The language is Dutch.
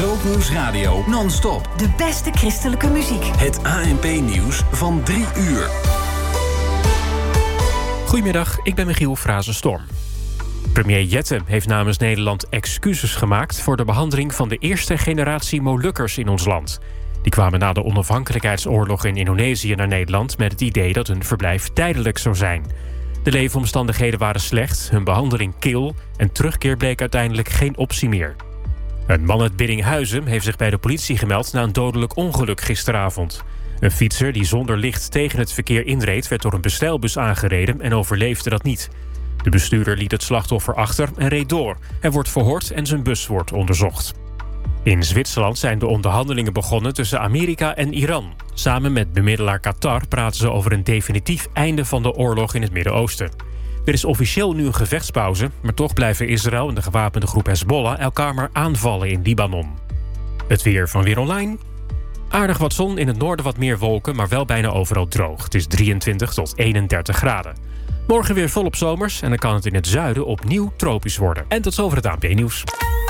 Grootnieuws Radio non-stop. De beste christelijke muziek. Het ANP-nieuws van 3 uur. Goedemiddag, ik ben Michiel Frazenstorm. Premier Jette heeft namens Nederland excuses gemaakt voor de behandeling van de eerste generatie Molukkers in ons land. Die kwamen na de onafhankelijkheidsoorlog in Indonesië naar Nederland met het idee dat hun verblijf tijdelijk zou zijn. De leefomstandigheden waren slecht, hun behandeling kil en terugkeer bleek uiteindelijk geen optie meer. Een man uit Biddinghuizen heeft zich bij de politie gemeld na een dodelijk ongeluk gisteravond. Een fietser die zonder licht tegen het verkeer inreed werd door een bestelbus aangereden en overleefde dat niet. De bestuurder liet het slachtoffer achter en reed door. Hij wordt verhoord en zijn bus wordt onderzocht. In Zwitserland zijn de onderhandelingen begonnen tussen Amerika en Iran. Samen met bemiddelaar Qatar praten ze over een definitief einde van de oorlog in het Midden-Oosten. Er is officieel nu een gevechtspauze, maar toch blijven Israël en de gewapende groep Hezbollah elkaar maar aanvallen in Libanon. Het weer van Weer Online. Aardig wat zon, in het noorden wat meer wolken, maar wel bijna overal droog. Het is 23 tot 31 graden. Morgen weer volop zomers en dan kan het in het zuiden opnieuw tropisch worden. En tot zover het ANP-nieuws.